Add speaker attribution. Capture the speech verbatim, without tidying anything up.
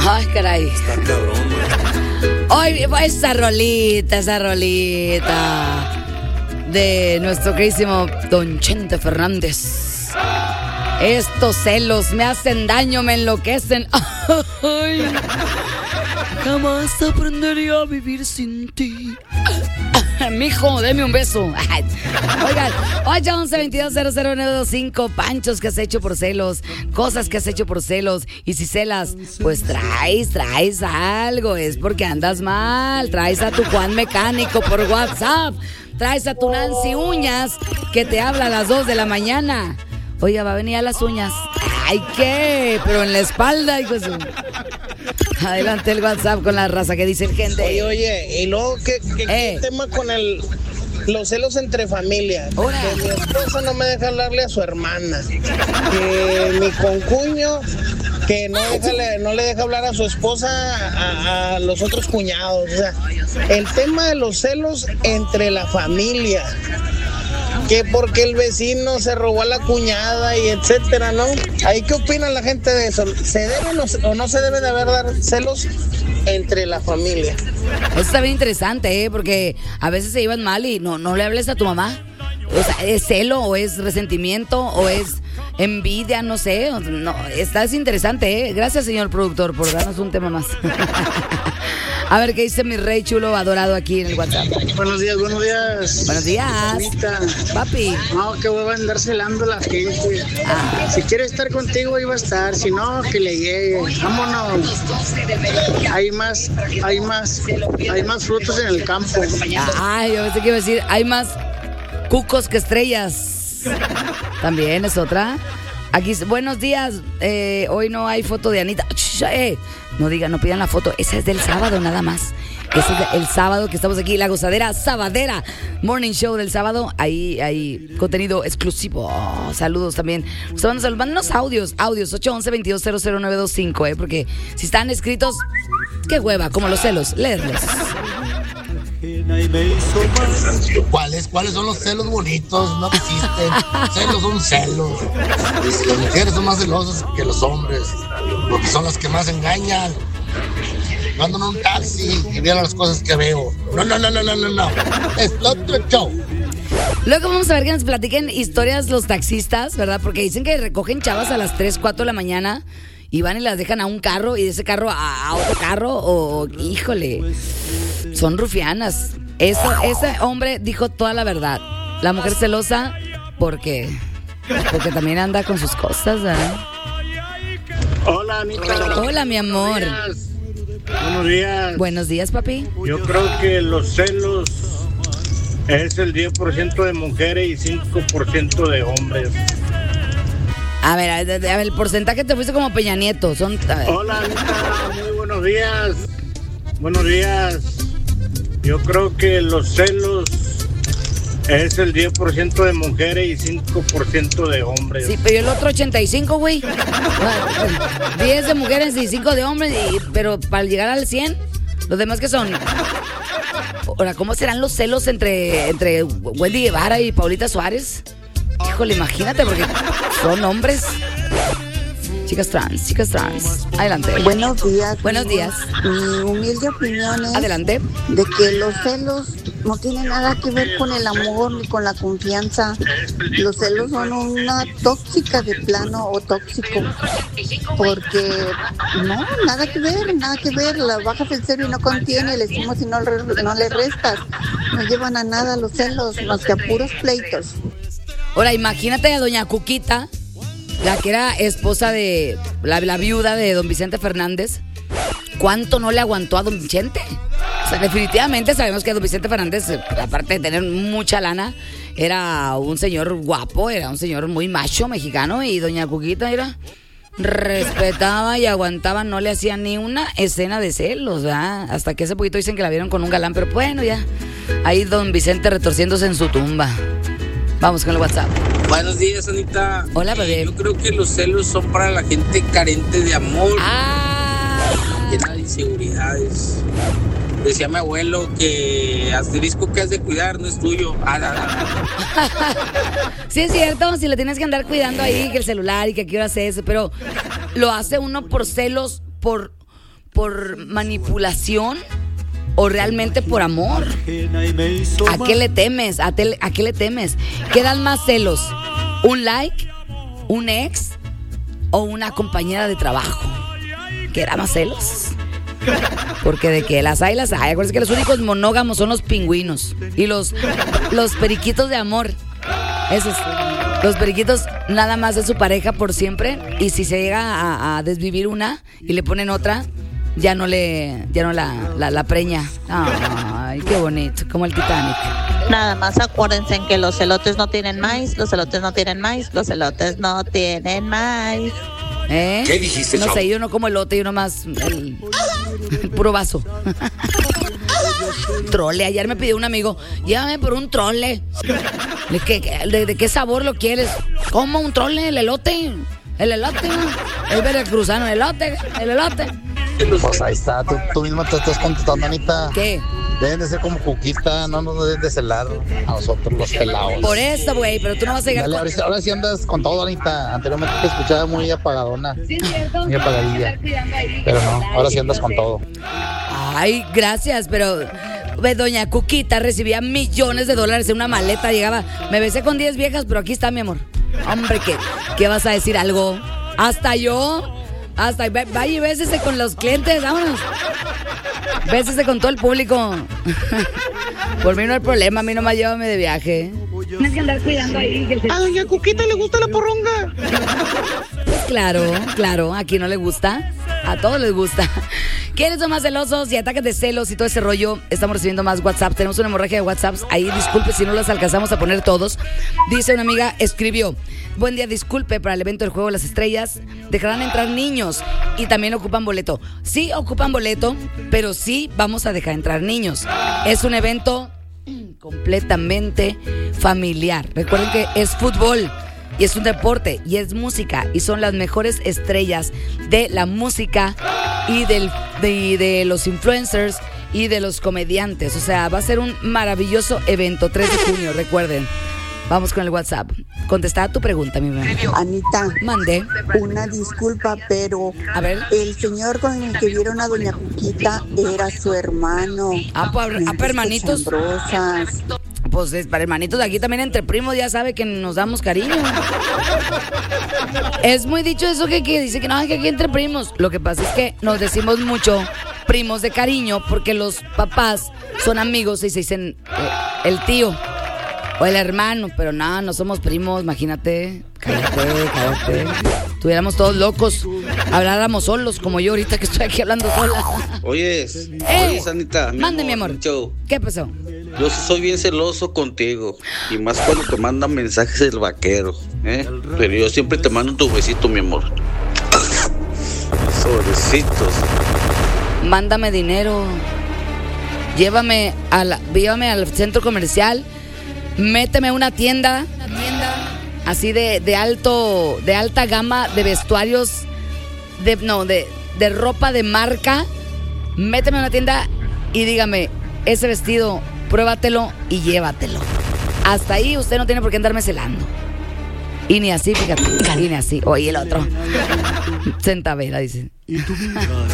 Speaker 1: Ay, caray.
Speaker 2: Está cabrón, man.
Speaker 1: Hoy, esa rolita, esa rolita de nuestro queridísimo Don Chente Fernández. Estos celos me hacen daño, me enloquecen. Ay, jamás aprendería a vivir sin ti. Mijo, deme un beso. Oigan, ocho once veintidós cero cero nueve dos cinco. Panchos que has hecho por celos, cosas que has hecho por celos. Y si celas, pues traes, traes algo. Es porque andas mal. Traes a tu Juan Mecánico por WhatsApp. Traes a tu Nancy Uñas que te habla a las dos de la mañana. Oiga, va a venir a las uñas. Ay, ¿qué? Pero en la espalda, hijo de su... Adelante el WhatsApp con la raza que dice gente.
Speaker 3: Oye, oye, y luego, ¿qué, qué,
Speaker 1: eh.
Speaker 3: qué tema con el los celos entre familia?
Speaker 1: Hola.
Speaker 3: Que mi esposa no me deja hablarle a su hermana. Que mi concuño, que no, déjale, no le deja hablar a su esposa, a, a los otros cuñados. O sea, el tema de los celos entre la familia. Que porque el vecino se robó a la cuñada y etcétera, ¿no? ¿Ahí qué opina la gente de eso? ¿Se debe o no, o no se debe de haber dar celos entre la familia?
Speaker 1: Eso está bien interesante, ¿eh? Porque a veces se llevan mal y no, no le hables a tu mamá. O sea, ¿es celo o es resentimiento o es envidia? No sé. No, está interesante, ¿eh? Gracias, señor productor, por darnos un tema más. A ver, ¿qué dice mi rey chulo adorado aquí en el WhatsApp?
Speaker 4: Buenos días, buenos días.
Speaker 1: Buenos días.
Speaker 4: Anita.
Speaker 1: Papi.
Speaker 4: No, que voy a andar celando a la gente. Ah. Si quiere estar contigo, ahí va a estar. Si no, que le llegue. Vámonos. Hay más, hay más, hay más frutos en el campo.
Speaker 1: Ay, yo pensé que iba a decir, hay más cucos que estrellas. También es otra. Aquí, buenos días. Eh, hoy no hay foto de Anita. Eh, no digan, no pidan la foto. Esa es del sábado nada más. Ese es el sábado que estamos aquí, la gozadera sabadera Morning Show del sábado. Ahí hay contenido exclusivo. Oh, saludos también. Estaban saludando unos audios, audios ocho once veintidós cero cero nueve dos cinco, eh, porque si están escritos, qué hueva, como los celos, leerlos.
Speaker 5: ¿Cuáles, ¿Cuáles son los celos bonitos? No existen. Celos son celos. Y las mujeres son más celosas que los hombres, porque son las que más engañan. No ando en un taxi y vean las cosas que veo. No, no, no, no, no, no, no. Es otro show.
Speaker 1: Luego vamos a ver que nos platiquen historias los taxistas, ¿verdad? Porque dicen que recogen chavas a las tres, cuatro de la mañana y van y las dejan a un carro y de ese carro a, a otro carro. O, híjole, son rufianas. Eso, ese hombre dijo toda la verdad. La mujer celosa, porque porque también anda con sus cosas, ¿verdad?
Speaker 4: Hola, Anita.
Speaker 1: Hola, mi amor.
Speaker 4: Buenos días.
Speaker 1: Buenos días, papi.
Speaker 4: Yo creo que los celos es el diez por ciento de mujeres y cinco por ciento de hombres.
Speaker 1: A ver, a ver, a ver, el porcentaje te fuiste como Peña Nieto. Son,
Speaker 4: Hola, Anita. Muy buenos días. Buenos días. Yo creo que los celos es el diez por ciento de mujeres y cinco por ciento de hombres.
Speaker 1: Sí, pero el otro ochenta y cinco, güey. diez de mujeres y cinco de hombres, y, pero para llegar al cien, los demás que son. Ahora, ¿cómo serán los celos entre, entre Wendy Guevara y Paulita Suárez? Híjole, imagínate, porque son hombres. Chicas trans, chicas trans. Adelante.
Speaker 6: Buenos días.
Speaker 1: Buenos días.
Speaker 6: Mi humilde opinión es
Speaker 1: Adelante.
Speaker 6: de que los celos no tienen nada que ver con el amor ni con la confianza. Los celos son una tóxica de plano o tóxico. Porque no, nada que ver, nada que ver. La bajas el cero y no contiene, le sumas y no le, no le restas. No llevan a nada los celos, más que a puros pleitos.
Speaker 1: Ahora, imagínate a doña Cuquita, la que era esposa de la, la viuda de don Vicente Fernández. ¿Cuánto no le aguantó a don Vicente? O sea, definitivamente sabemos que don Vicente Fernández, aparte de tener mucha lana, era un señor guapo, era un señor muy macho mexicano. Y doña Cuquita era, respetaba y aguantaba, no le hacía ni una escena de celos, ¿verdad? Hasta que hace poquito dicen que la vieron con un galán, pero bueno, ya. Ahí don Vicente retorciéndose en su tumba. Vamos con el WhatsApp.
Speaker 7: Buenos días, Anita.
Speaker 1: Hola, bebé.
Speaker 7: Yo creo que los celos son para la gente carente de amor,
Speaker 1: ah.
Speaker 7: llena de inseguridades. Decía mi abuelo que asterisco que has de cuidar no es tuyo. Ah, ah,
Speaker 1: ah. Sí, es cierto, si lo tienes que andar cuidando ahí, que el celular y que quiero hacer eso, pero lo hace uno por celos, por, por manipulación o realmente por amor? ¿A qué le temes? ¿A, te, ¿A qué le temes? ¿Qué dan más celos? ¿Un like? ¿Un ex? ¿O una compañera de trabajo? ¿Qué da más celos? Porque de que las hay, las hay. Acuérdense que los únicos monógamos son los pingüinos y los, los periquitos de amor. Esos, los periquitos nada más de su pareja por siempre. Y si se llega a, a desvivir una y le ponen otra, ya no le, ya no la, la, la preña. Ay, qué bonito, como el Titanic.
Speaker 8: Nada más acuérdense que los elotes no tienen maíz, los elotes no tienen maíz, los elotes no tienen maíz.
Speaker 1: ¿Eh?
Speaker 2: ¿Qué dijiste,
Speaker 1: No
Speaker 2: chavo?
Speaker 1: sé, yo no como elote, yo nomás el, el puro vaso. Trole, ayer me pidió un amigo, llévame por un trole. ¿De qué, de, de qué sabor lo quieres? ¿Cómo un trole? ¿El elote? ¿El elote? El veracruzano, el elote, el elote.
Speaker 5: Pues ahí está, tú, tú misma te estás contestando, Anita.
Speaker 1: ¿Qué?
Speaker 5: Deben de ser como Cuquita, no nos deben de celar a nosotros los pelados.
Speaker 1: Por eso, güey, pero tú no vas a llegar
Speaker 5: Dale,
Speaker 1: con...
Speaker 5: ahora, sí- ahora sí andas con todo, Anita. Anteriormente te escuchaba muy apagadona, muy apagadilla. Pero no, ahora sí andas con todo.
Speaker 1: Ay, gracias, pero ve, doña Cuquita recibía millones de dólares en una maleta, llegaba, me besé con diez viejas, pero aquí está, mi amor. Hombre, ¿qué, qué vas a decir? ¿Algo? Hasta yo, hasta, vaya y bésese con los clientes, vámonos. Bésese con todo el público. Por mí no hay problema, a mí nomás llévame de viaje.
Speaker 9: Tienes que andar cuidando ahí. Que se...
Speaker 3: A doña Cuquita le gusta la porronga.
Speaker 1: Pues claro, claro, ¿a quién no le gusta? A todos les gusta. ¿Quiénes son más celosos y ataques de celos y todo ese rollo? Estamos recibiendo más WhatsApp. Tenemos una hemorragia de WhatsApps. Ahí, disculpe si no las alcanzamos a poner todos. Dice una amiga, escribió: buen día, disculpe, para el evento del Juego de las Estrellas dejarán entrar niños y también ocupan boleto. Sí, ocupan boleto, pero sí vamos a dejar entrar niños. Es un evento completamente familiar. Recuerden que es fútbol y es un deporte y es música y son las mejores estrellas de la música y del, de, de los influencers y de los comediantes. O sea, va a ser un maravilloso evento, tres de junio, recuerden. Vamos con el WhatsApp. Contestar tu pregunta, mi bebé.
Speaker 6: Anita,
Speaker 1: Mande.
Speaker 6: una disculpa, pero
Speaker 1: A ver.
Speaker 6: el señor con el que vieron a doña Cuquita era su hermano.
Speaker 1: Ah, pues, ah, pues, hermanitos.
Speaker 6: Cochambrosas.
Speaker 1: Pues es para hermanitos de aquí también entre primos, ya sabe que nos damos cariño. Es muy dicho eso que, que dice que no, que aquí entre primos. Lo que pasa es que nos decimos mucho primos de cariño porque los papás son amigos y se dicen eh, el tío o el hermano, pero nada, no somos primos, imagínate. Cállate, cállate. Estuviéramos todos locos, habláramos solos, como yo ahorita que estoy aquí hablando sola.
Speaker 2: Oye,
Speaker 1: Eh,
Speaker 2: oye, Sanita, mi
Speaker 1: mande, mi amor.
Speaker 2: Show.
Speaker 1: ¿Qué pasó?
Speaker 2: Yo soy bien celoso contigo. Y más cuando te mandan mensajes el vaquero, ¿eh? Pero yo siempre te mando tu besito, mi amor. Sobrecitos.
Speaker 1: Mándame dinero. Llévame a la, llévame al centro comercial. Méteme a una tienda, tienda así de, de alto, de alta gama de vestuarios, de no, de, de ropa de marca. Méteme a una tienda y dígame, ese vestido, pruébatelo y llévatelo. Hasta ahí usted no tiene por qué andarme celando. Y ni así, fíjate, y ni así. Oye, el otro. Centavera, dice.